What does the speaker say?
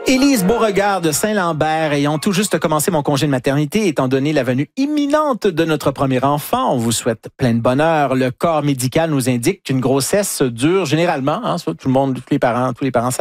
Élise Beauregard de Saint-Lambert, ayant tout juste commencé mon congé de maternité, étant donné la venue imminente de notre premier enfant, on vous souhaite plein de bonheur. Le corps médical nous indique qu'une grossesse dure généralement, tous les parents